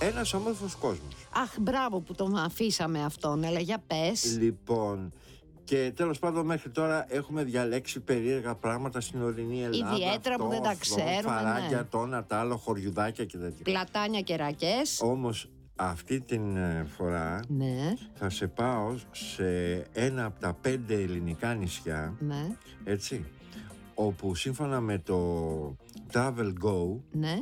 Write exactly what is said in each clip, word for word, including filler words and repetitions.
Ένας όμορφος κόσμος. Αχ, μπράβο που τον αφήσαμε αυτόν, αλλά για πες. Λοιπόν, και τέλος πάντων μέχρι τώρα έχουμε διαλέξει περίεργα πράγματα στην ορεινή Ελλάδα. Ιδιαίτερα αυτό, που δεν τα αυτό, ξέρουμε. φαράγγια, ναι. τόνα, τα άλλο, χωριουδάκια και τέτοια. Πλατάνια και ρακές. Όμως αυτή την φορά Ναι, θα σε πάω σε ένα από τα πέντε ελληνικά νησιά, ναι, έτσι, όπου σύμφωνα με το Travel Go ναι.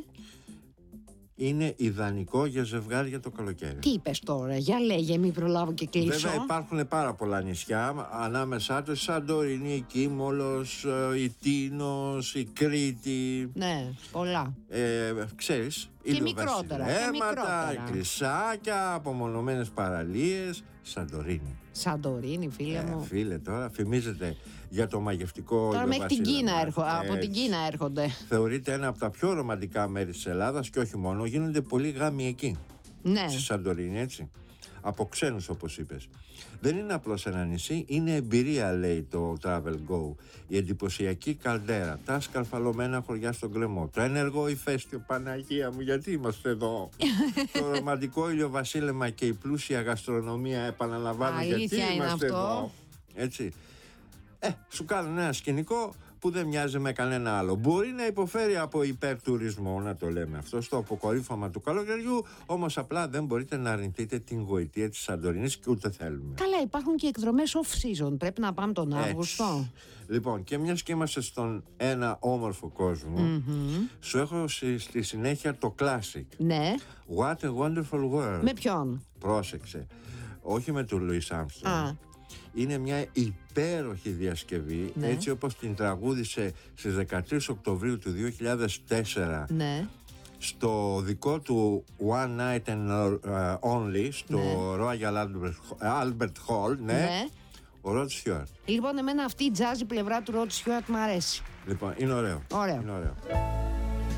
είναι ιδανικό για ζευγάρια το καλοκαίρι. Τι είπες τώρα, για λέγε, μην προλάβω και κλείσω. Βέβαια υπάρχουν πάρα πολλά νησιά, ανάμεσά τους Σαντορίνη, η Κίμολος, η Τίνος, η Κρήτη. Ναι, πολλά. Ε, ξέρεις, Και μικρότερα, και μικρότερα. εκκλησάκια, απομονωμένες παραλίες. Σαντορίνη. Σαντορίνη, φίλε Ε, μου. φίλε, τώρα φημίζεται για το μαγευτικό Τώρα μέχρι την ηλιοβασίλεμα. Κίνα έρχο, από την Έτσι. Κίνα έρχονται. Θεωρείται ένα από τα πιο ρομαντικά μέρη της Ελλάδας και όχι μόνο, γίνονται πολλοί γάμοι εκεί. Ναι. Στη Σαντορίνη, έτσι. Από ξένους, όπως είπες. Δεν είναι απλώς ένα νησί, είναι εμπειρία, λέει το Travel Go. Η εντυπωσιακή καλντέρα, τα σκαρφαλωμένα χωριά στον κρεμό, το ενεργό ηφαίστειο, Παναγία μου, γιατί είμαστε εδώ. Το ρομαντικό ηλιοβασίλεμα και η πλούσια γαστρονομία, επαναλαμβάνω, γιατί Αλήθεια είναι είμαστε αυτό. εδώ. Έτσι. Ε, σου κάνουν ένα σκηνικό που δεν μοιάζει με κανένα άλλο. Μπορεί να υποφέρει από υπερτουρισμό, να το λέμε αυτό, στο αποκορύφωμα του καλοκαιριού, όμως απλά δεν μπορείτε να αρνηθείτε την γοητεία της Σαντορίνης και ούτε θέλουμε. Καλά, υπάρχουν και εκδρομές off-season. Πρέπει να πάμε τον Αύγουστο. Έτσι. Λοιπόν, και μιας και είμαστε στον ένα όμορφο κόσμο, mm-hmm. σου έχω στη, στη συνέχεια το classic. Ναι. What a wonderful world. Με ποιον? Πρόσεξε. Όχι με τον Λουίς Άρμστρονγκ. Α. Είναι μια υπέροχη διασκευή, ναι. έτσι όπως την τραγούδισε στις δεκατρείς Οκτωβρίου του δύο χιλιάδες τέσσερα, ναι. στο δικό του One Night and uh, Only, στο ναι. Royal Albert, Albert Hall, ναι, ναι. ο Ροντ Στιούαρτ. Λοιπόν, εμένα αυτή η τζάζι πλευρά του Ροντ Στιούαρτ μου αρέσει. Λοιπόν, είναι ωραίο. Ωραίο. Είναι ωραίο.